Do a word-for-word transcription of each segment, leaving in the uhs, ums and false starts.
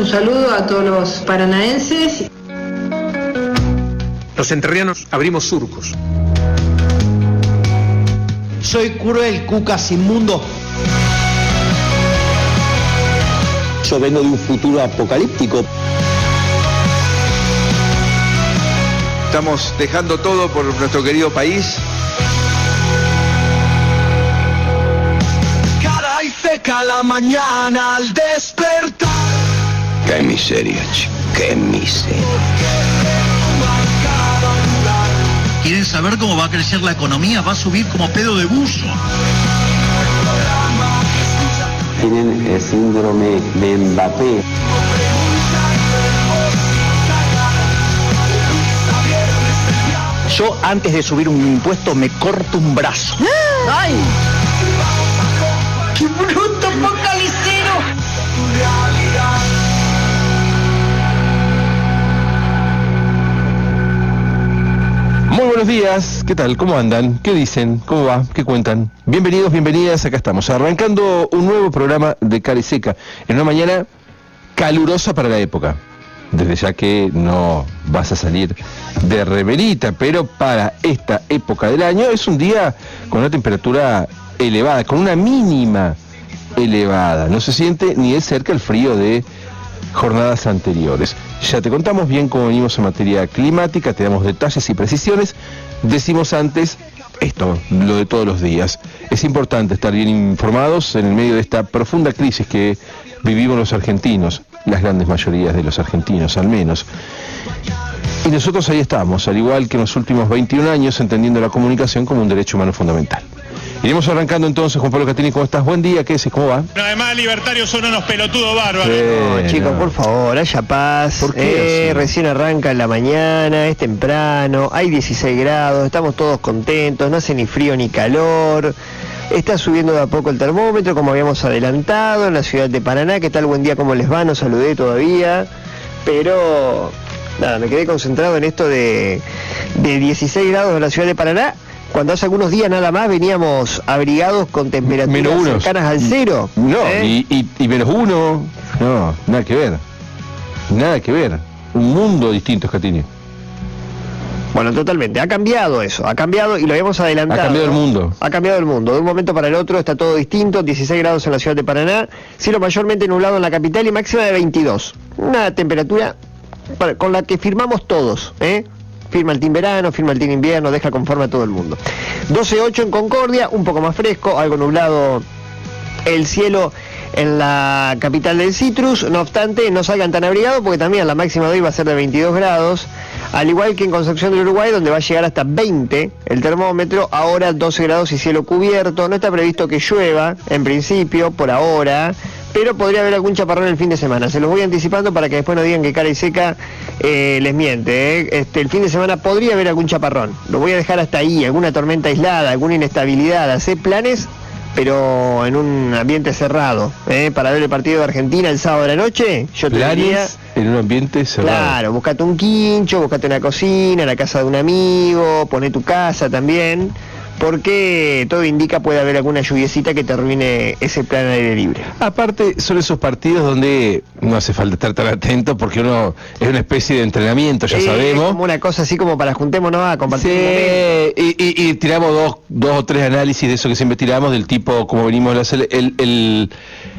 un saludo a todos los paranaenses. Los entrerrianos abrimos surcos. Soy cruel, cucas inmundo. Yo vengo de un futuro apocalíptico. Estamos dejando todo por nuestro querido país. Cara y seca la mañana al despertar. Qué miseria, chico, qué miseria. ¿Quieren saber cómo va a crecer la economía? Va a subir como pedo de buzo. Tienen el síndrome de Mbappé. Yo antes de subir un impuesto me corto un brazo. ¡Ay! ¡Qué bruto focalicero! Muy buenos días, ¿qué tal? ¿Cómo andan? ¿Qué dicen? ¿Cómo va? ¿Qué cuentan? Bienvenidos, bienvenidas, acá estamos, arrancando un nuevo programa de Cara y Seca, en una mañana calurosa para la época, desde ya que no vas a salir de remerita, pero para esta época del año es un día con una temperatura elevada, con una mínima elevada, no se siente ni de cerca el frío de jornadas anteriores. Ya te contamos bien cómo venimos en materia climática, te damos detalles y precisiones. Decimos antes esto, lo de todos los días. Es importante estar bien informados en el medio de esta profunda crisis que vivimos los argentinos, las grandes mayorías de los argentinos al menos. Y nosotros ahí estamos, al igual que en los últimos veintiún años, entendiendo la comunicación como un derecho humano fundamental. Iremos arrancando entonces, Juan Pablo Catini, ¿cómo estás? Buen día, ¿qué es? ¿Cómo va? No, además libertarios son unos pelotudos bárbaros. Sí, no, chicos, no. por favor, haya paz. ¿Por qué eh, así? Recién arranca en la mañana, es temprano, hay dieciséis grados, estamos todos contentos, no hace ni frío ni calor. Está subiendo de a poco el termómetro, como habíamos adelantado, en la ciudad de Paraná. ¿Qué tal? Buen día, ¿cómo les va? No saludé todavía, pero nada, me quedé concentrado en esto de, de dieciséis grados en la ciudad de Paraná, cuando hace algunos días nada más veníamos abrigados con temperaturas cercanas al cero. No, ¿eh? y, y, y menos uno, no, nada que ver, nada que ver, un mundo distinto, Catini. Bueno, totalmente, ha cambiado eso, ha cambiado y lo habíamos adelantado. Ha cambiado el mundo. Ha cambiado el mundo, de un momento para el otro está todo distinto, dieciséis grados en la ciudad de Paraná, cielo mayormente nublado en la capital y máxima de veintidós. Una temperatura para, con la que firmamos todos, ¿eh? Firma el team verano, firma el team invierno, deja conforme a todo el mundo. doce ocho en Concordia, un poco más fresco, algo nublado el cielo en la capital del Citrus, no obstante no salgan tan abrigados porque también la máxima de hoy va a ser de veintidós grados, al igual que en Concepción del Uruguay, donde va a llegar hasta veinte el termómetro, ahora doce grados y cielo cubierto. No está previsto que llueva, en principio, por ahora, pero podría haber algún chaparrón el fin de semana. Se los voy anticipando para que después no digan que Cara y Seca eh, les miente. ¿eh? Este, el fin de semana podría haber algún chaparrón. Lo voy a dejar hasta ahí, alguna tormenta aislada, alguna inestabilidad. Hacer planes, pero en un ambiente cerrado. ¿eh? Para ver el partido de Argentina el sábado de la noche, yo te Planes diría... en un ambiente cerrado. Claro, buscate un quincho, buscate una cocina, la casa de un amigo, poné tu casa también, porque todo indica puede haber alguna lluviecita que te arruine ese plan al aire libre. Aparte, son esos partidos donde no hace falta estar tan atento porque uno es una especie de entrenamiento, ya Eh, sabemos. Es como una cosa así como para juntémonos a compartir Sí, un momento. y, y, y tiramos dos, dos o tres análisis de eso que siempre tiramos, del tipo, como venimos a hacer, el, el,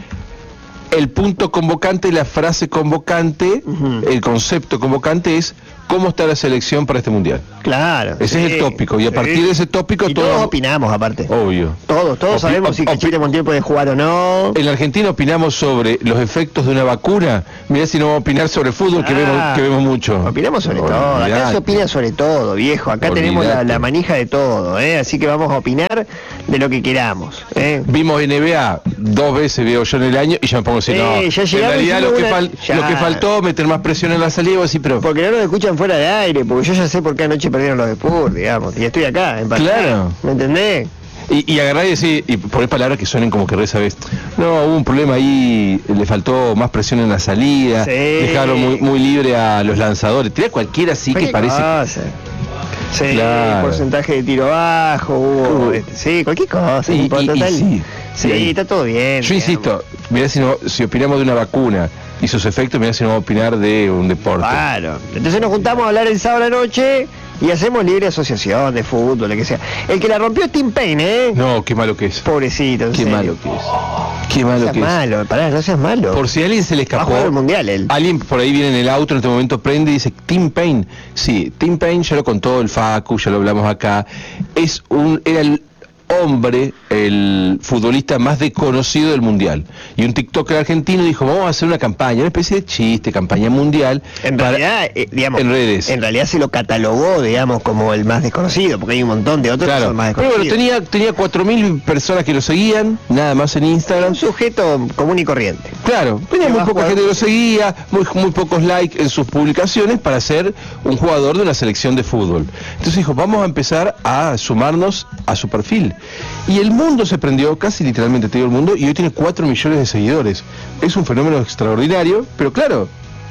el punto convocante, la frase convocante, uh-huh. El concepto convocante es cómo está la selección para este mundial. Claro. Ese sí, es el tópico, y a partir sí. de ese tópico y todos, todos opinamos aparte. Obvio. Todos, todos Opi- sabemos si opi- Cachete Montiel puede jugar o no. En la Argentina opinamos sobre los efectos de una vacuna. Mirá si no vamos a opinar sobre fútbol, que, Ah, vemos, que vemos mucho. Opinamos sobre todo, acá Olvidate. se opina sobre todo, viejo, acá Olvidate. tenemos la, la manija de todo, ¿eh? Así que vamos a opinar de lo que queramos. ¿eh? Vimos N B A dos veces, veo yo en el año, y ya me pongo así, Eh, no, ya en llegamos realidad lo que, una- fal- ya. lo que faltó, meter más presión en la salida, y vos decís, pero... Porque no nos escuchan fuera de aire, porque yo ya sé por qué anoche perdieron los Spurs, digamos, y estoy acá, en Paraná, Claro. ¿me entendés? Y, y agarrar y decir, y poner palabras que suenen como que re sabés. No, hubo un problema ahí, le faltó más presión en la salida, Sí. dejaron muy, muy libre a los lanzadores. Tirá cualquiera así que Cualquier parece... cosa. Sí, Claro. porcentaje de tiro bajo, hubo, Uh. este, sí, cualquier cosa, Y- tipo, y- y total. sí, sí, sí. está todo bien. Yo digamos. insisto, mirá si, no, si opinamos de una vacuna, y sus efectos, mirá si no vamos a opinar de un deporte. Claro. Entonces nos juntamos a hablar el sábado a la noche y hacemos libre asociación de fútbol, lo que sea. El que la rompió es Tim Payne, ¿eh? No, qué malo que es. Pobrecito, en Qué serio. malo que es. Qué malo No seas que es. malo, pará, no seas malo. Por si a alguien se le Va a escapó, jugar el mundial él. alguien por ahí viene en el auto en este momento, prende y dice Tim Payne. Sí, Tim Payne ya lo contó el Facu, ya lo hablamos acá. Es un, era el hombre, el futbolista más desconocido del mundial. Y un TikToker argentino dijo, vamos a hacer una campaña, una especie de chiste, campaña mundial. En para- realidad, eh, digamos, en redes. en realidad se lo catalogó, digamos, como el más desconocido, porque hay un montón de otros que Claro, son más pero desconocidos. bueno, tenía, tenía cuatro mil personas que lo seguían, nada más en Instagram. Un sujeto común y corriente. Claro, tenía Que muy va a poca jugar- gente que lo seguía, muy, muy pocos likes en sus publicaciones para ser un jugador de una selección de fútbol. Entonces dijo, vamos a empezar a sumarnos a su perfil. Y el mundo se prendió, casi literalmente te digo el mundo, y hoy tiene cuatro millones de seguidores. Es un fenómeno extraordinario, pero claro,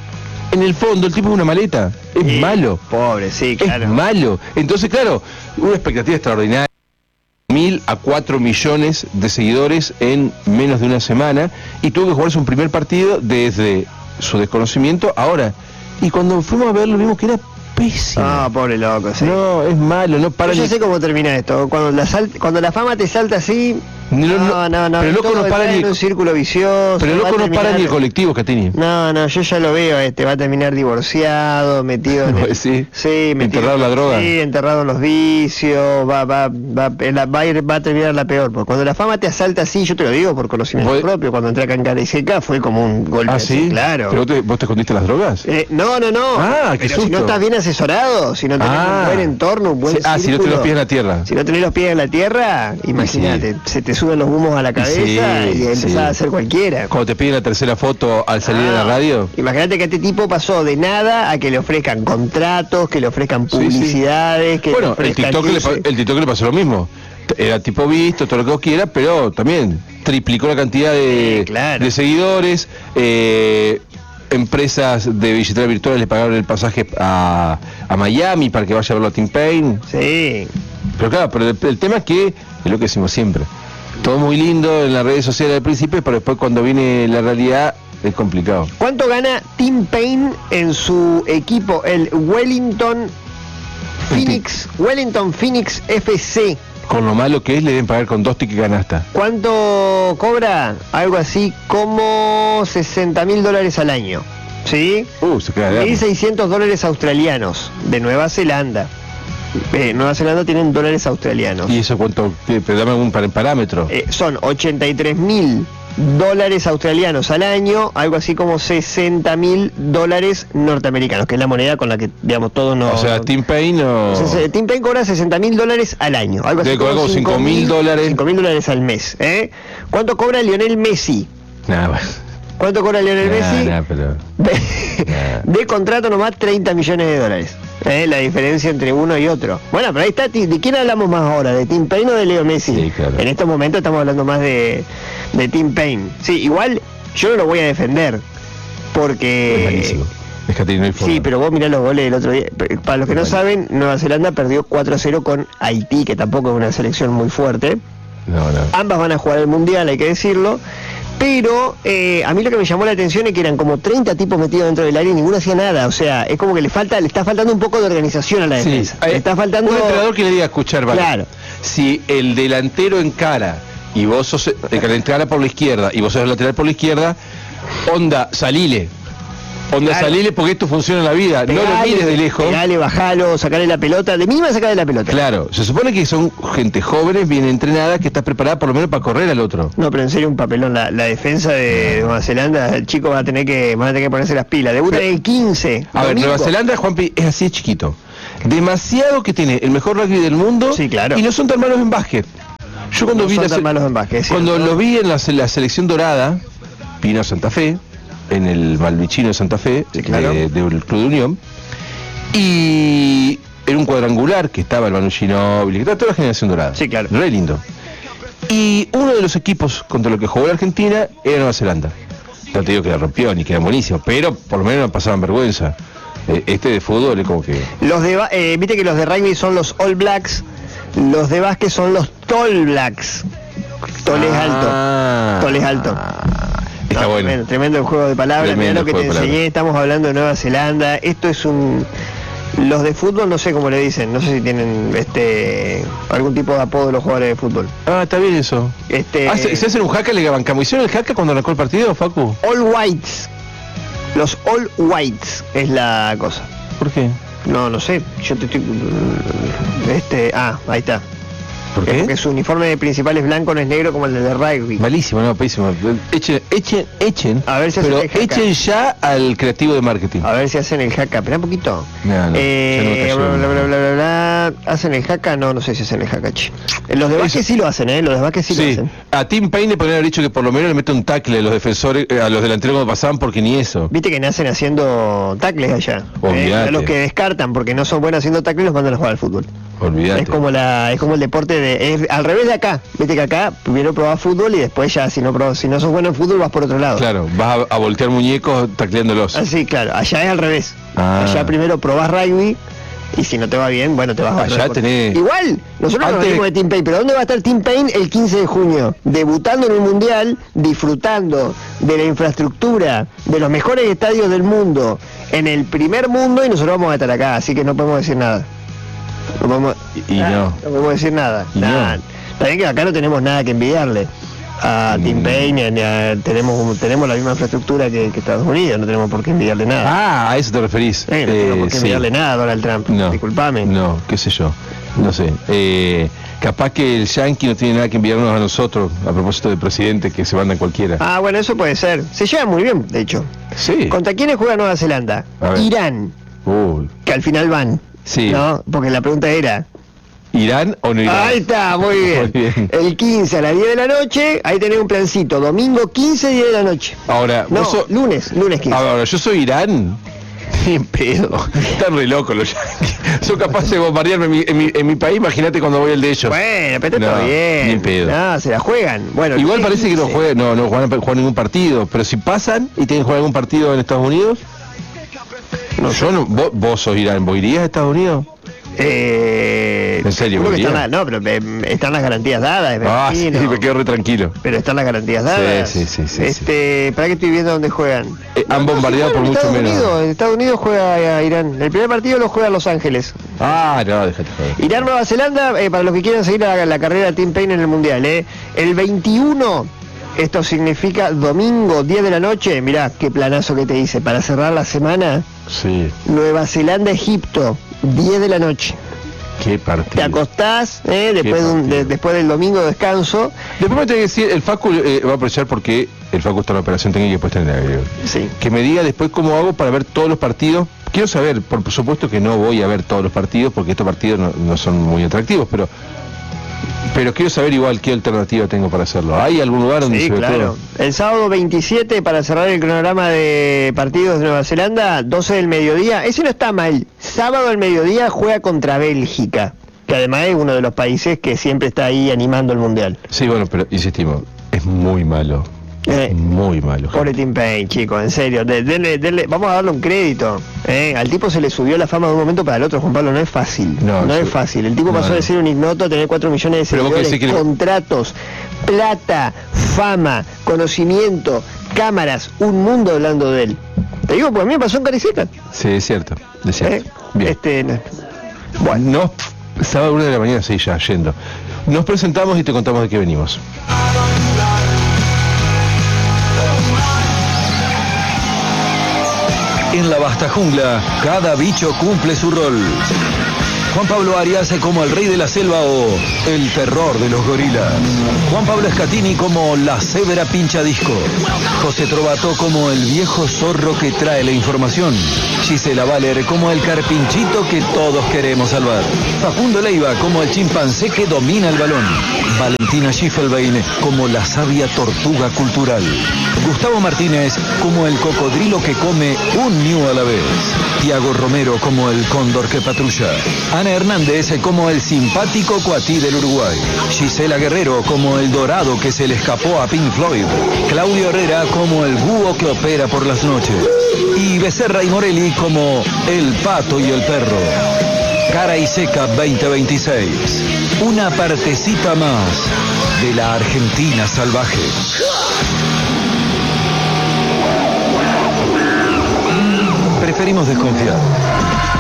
en el fondo el tipo es una maleta, es Sí, malo. Pobre, sí, claro. Es malo. Entonces, claro, una expectativa extraordinaria. Mil a cuatro millones de seguidores en menos de una semana y tuvo que jugarse un primer partido desde su desconocimiento ahora. Y cuando fuimos a verlo vimos que era pésimo. Ah, pobre loco, sí. No, es malo, no para Yo ya ni- sé cómo termina esto. Cuando la, sal- cuando la fama te salta así. No, No, no, no, no. pero loco todo no para está ni en el- un círculo vicioso. Pero va loco a no para terminar- ni el colectivo, Catini. No, no, yo ya lo veo, este, va a terminar divorciado, metido en el- Sí. sí, metido, Enterrado en la droga. Sí, enterrado en los vicios, va, va, va, la- va a ir, va a terminar la peor, porque cuando la fama te asalta así, yo te lo digo por conocimiento ¿Vos- propio, cuando entré acá en Cara y Seca fue como un golpe Ah, así, sí, claro. ¿Pero vos te, vos te escondiste las drogas? Eh, no, no, no. Ah, qué pero si susto. no estás bien asesorado, si no tenés Ah. un buen entorno, un buen Sí, ah, si no tenés los pies en la tierra. Si no tenés los pies en la tierra, imagínate, se te suben los humos a la cabeza Sí, y empezás sí. a hacer cualquiera. Cuando te piden la tercera foto al salir de la Ah, radio. Imagínate que este tipo pasó de nada a que le ofrezcan contratos, que le ofrezcan Sí, sí. publicidades, que le Bueno, el ofrezcan TikTok, le, pa- luces. el TikTok le pasó lo mismo. Era tipo visto, todo lo que vos quieras, pero también triplicó la cantidad de, Sí, claro. de seguidores. eh, empresas de billetera virtual le pagaron el pasaje a, a Miami para que vaya a verlo a Tim Payne. Sí. Pero claro, pero el, el tema es que, es lo que decimos siempre, todo muy lindo en las redes sociales al principio, pero después cuando viene la realidad es complicado. ¿Cuánto gana Tim Payne en su equipo, el Wellington Phoenix, Wellington Phoenix F C? Con lo malo que es, le deben pagar con dos tickets canasta. ¿Cuánto cobra? Algo así como sesenta mil dólares al año. ¿Sí? Uh, se queda de mil hambre. seiscientos dólares australianos de Nueva Zelanda. Eh, Nueva Zelanda tienen dólares australianos. ¿Y eso cuánto? qué? Pero dame un par- parámetro. Eh, son ochenta y tres mil dólares australianos al año, algo así como sesenta mil dólares norteamericanos, que es la moneda con la que, digamos, todos nos... O sea, Tim Payne o... Entonces, Tim Payne cobra sesenta mil dólares al año, algo así Debe cobrar como cinco mil dólares. cinco mil dólares al mes. ¿eh? ¿Cuánto cobra Lionel Messi? Nada más. ¿Cuánto cobra Lionel Nah, Messi? nah, pero... De, de contrato nomás treinta millones de dólares. ¿eh? La diferencia entre uno y otro. Bueno, pero ahí está. ¿De quién hablamos más ahora? ¿De Tim Payne o de Leo Messi? Sí, claro. En estos momentos estamos hablando más de, de Tim Payne. Sí, igual yo no lo voy a defender. Es Porque... malísimo. Es que no hay forma. Sí, pero vos mirá los goles del otro día. Para los que no Es saben, Nueva Zelanda perdió cuatro a cero con Haití, que tampoco es una selección muy fuerte. No, no. Ambas van a jugar el Mundial, hay que decirlo. Pero eh, a mí lo que me llamó la atención es que eran como treinta tipos metidos dentro del área y ninguno hacía nada. O sea, es como que le falta, le está faltando un poco de organización a la Sí, defensa. hay Le está faltando... un entrenador que le diga escuchar, vale. Claro. Si el delantero encara y vos sos el que le encara por la izquierda y vos sos el lateral por la izquierda, onda, salile. Onda, Claro. salile porque esto funciona en la vida. no lo Pegale, mires de lejos. Pegale, bajalo, sacale la pelota. De mínima sacale la pelota. Claro, se supone que son gente jóvenes, bien entrenada, que está preparada por lo menos para correr al otro. No, pero en serio un papelón. La, la defensa de Nueva Zelanda, el chico va a tener que, van a tener que ponerse las pilas. Debuta en el quince. A ver, domingo. Nueva Zelanda, Juanpi, es así de chiquito. Demasiado que tiene el mejor rugby del mundo. Sí, claro. Y no son tan malos en básquet. Yo cuando No vi son la tan se- malos en básquet, es cuando cierto. lo vi en la, se- la selección dorada, vino a Santa Fe, en el Malvichino de Santa Fe, Sí, claro. de- del Club de Unión, y era un cuadrangular que estaba el Manu Ginóbili, que estaba toda la generación dorada. Sí, claro. Re lindo. Y uno de los equipos contra los que jugó la Argentina era Nueva Zelanda. No te digo que la rompió ni que era buenísimo, pero por lo menos no pasaban vergüenza. Eh, Este de fútbol es como que... Los de, ba- eh, viste que los de rugby son los All Blacks, los de básquet son los Tall Blacks. Tol es alto. Ah. Tol es alto. Está No, bueno. Tremendo, tremendo el juego de palabras. Mirá Tremendo lo que te juego de enseñé, estamos hablando de Nueva Zelanda. Esto es un... Los de fútbol no sé cómo le dicen, no sé si tienen este algún tipo de apodo los jugadores de fútbol. Ah, está bien eso. Este, Ah, ¿se, se hacen un jaca, le bancamos? ¿Hicieron el jaca cuando arrancó el partido, Facu? All Whites. Los All Whites es la cosa. ¿Por qué? No, no sé. Yo te estoy... Este... Ah, ahí está. ¿Por Es qué? porque su uniforme principal es blanco, no es negro como el de rugby. Malísimo, no, pésimo. Echen, echen, echen. A ver si hacen pero el jaca. echen ya al creativo de marketing. A ver si hacen el jaca. Espera un poquito. No, no, eh, ya no me cayó. bla, bla, bla, bla, bla, bla. ¿Hacen el jaca? No, no sé si hacen el jaca. Che. Los de básquet sí lo hacen, ¿eh? Los de básquet sí, lo Sí, hacen. a Tim Payne le podrían haber dicho que por lo menos le mete un tackle a los defensores, eh, a los delanteros cuando pasaban, porque ni eso. Viste que nacen haciendo tacles allá. Olvídate. A los que descartan porque no son buenos haciendo tacles los mandan a jugar al fútbol. Olvídate. Es como la, es como el deporte de, es al revés de acá. Viste que acá primero probás fútbol y después ya si no probás, si no sos bueno en fútbol vas por otro lado. Claro, vas a, a voltear muñecos tacleándolos. Así, claro, allá es al revés. Ah. Allá primero probás rugby y si no te va bien, bueno, te vas a otro Allá deporte. tenés- Igual, nosotros nos Antes- reímos de Tim Payne, pero ¿dónde va a estar Tim Payne el quince de junio? Debutando en un mundial, disfrutando de la infraestructura, de los mejores estadios del mundo, en el primer mundo, y nosotros vamos a estar acá, así que no podemos decir nada. No podemos, Y- y ah, no. no podemos decir nada. Y Nada. no. Está bien que acá no tenemos nada que envidiarle a Tim Mm. Payne, ni a- tenemos, tenemos la misma infraestructura que, que Estados Unidos, no tenemos por qué envidiarle nada. Ah, a eso te referís. Eh, no tengo por qué sí. envidiarle nada a Donald Trump. No. Disculpame. No, qué sé yo. No sé. Eh, capaz que el yankee no tiene nada que enviarnos a nosotros, a propósito del presidente, que se mandan cualquiera. Ah, bueno, eso puede ser. Se lleva muy bien, de hecho. Sí. ¿Contra quiénes juega Nueva Zelanda? A ver. Irán, Uy. que al final van. Sí. ¿No? Porque la pregunta era... ¿Irán o no Irán? Ahí está, muy bien. Muy bien. El quince a las diez de la noche, ahí tenés un plancito. Domingo quince, diez de la noche. Ahora, No, vos sos- lunes, lunes quince. Ahora, yo soy Irán. Ni en pedo. Están re locos los yankees. Son capaces de bombardearme en mi, en mi, en mi país, imagínate cuando voy al de ellos. Bueno, pero está No, todo bien. ni en pedo. No, se la juegan. Bueno, Igual lunes parece que no quince. juegan, no, no juegan, juegan ningún partido, pero si pasan y tienen que jugar algún partido en Estados Unidos, no, yo no, vos, vos sos Irán, ¿vos irías a Estados Unidos? Eh, ¿En serio, seguro que Bolivia? están, la- no, pero eh, están las garantías dadas. me Ah, sí, imagino. me quedo re tranquilo. Pero están las garantías dadas. Sí, sí, sí, sí, Este, ¿para qué estoy viendo dónde juegan? Eh, han bombardeado por en mucho Estados menos. Unidos, en Estados Unidos juega a Irán. El primer partido lo juega Los Ángeles. Ah, no, déjate joder. Irán, Nueva Zelanda, eh, para los que quieran seguir la, la carrera de Tim Payne en el Mundial. Eh. El veintiuno, esto significa domingo, diez de la noche. Mirá, qué planazo que te hice. Para cerrar la semana, Sí, Nueva Zelanda, Egipto, diez de la noche. qué Te partido. acostás, eh, después, de un- partido. de- después del domingo de descanso. Después me tengo que decir, el Facu eh, va a aprovechar porque el Facu está en la operación técnica y puesta en el aire. Sí. Que me diga después cómo hago para ver todos los partidos. Quiero saber, por supuesto que no voy a ver todos los partidos porque estos partidos no, no son muy atractivos, pero pero quiero saber igual qué alternativa tengo para hacerlo. ¿Hay algún lugar donde Sí, se ve claro. todo? El sábado veintisiete, para cerrar el cronograma de partidos de Nueva Zelanda, doce del mediodía. Ese no está mal. Sábado al mediodía juega contra Bélgica, que además es uno de los países que siempre está ahí animando el Mundial. Sí, bueno, pero insistimos, es muy malo. Eh, Muy malo. Pobre Tim Payne, chicos, en serio. De- denle- denle- vamos a darle un crédito. eh. Al tipo se le subió la fama de un momento para el otro, Juan Pablo. No es fácil. No, No, sí. es fácil. El tipo No, pasó no. de ser un ignoto a tener cuatro millones de Pero vos seguidores, querés decir que- contratos, plata, fama, conocimiento, cámaras, un mundo hablando de él. Te digo, pues a mí me pasó en Cariseca. Sí, es cierto. Es ¿eh? cierto. Bien. Este, no. Bueno, no, sábado una de la mañana, sí, ya, yendo. Nos presentamos y te contamos de qué venimos. En la vasta jungla, cada bicho cumple su rol. Juan Pablo Arias como el rey de la selva o el terror de los gorilas. Juan Pablo Escatini como la cebra pinchadisco. José Trovato como el viejo zorro que trae la información. Gisela Valer como el carpinchito que todos queremos salvar. Facundo Leiva como el chimpancé que domina el balón. Valentina Schiffelbein como la sabia tortuga cultural. Gustavo Martínez como el cocodrilo que come un ñu a la vez. Tiago Romero como el cóndor que patrulla. Ana Hernández como el simpático cuatí del Uruguay. Gisela Guerrero como el dorado que se le escapó a Pink Floyd. Claudio Herrera como el búho que opera por las noches. Y Becerra y Morelli como el pato y el perro. Cara y Seca veinte veintiséis. Una partecita más de la Argentina salvaje. preferimos desconfiar.